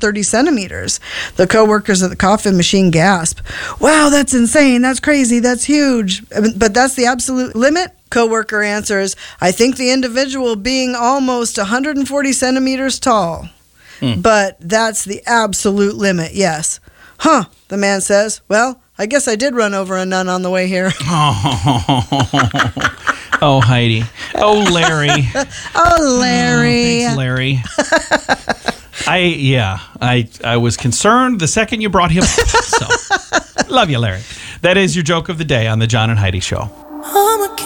130 centimeters. The co-workers at the coffin machine gasp. Wow, that's insane. That's crazy. That's huge. But that's the absolute limit? Co-worker answers, I think the individual being almost 140 centimeters tall. But that's the absolute limit, yes. Huh, the man says. Well, I guess I did run over a nun on the way here. Oh, Heidi. Oh, Larry. Oh, Larry. Thanks, Larry. I was concerned the second you brought him up. So, love you, Larry. That is your joke of the day on the John and Heidi Show.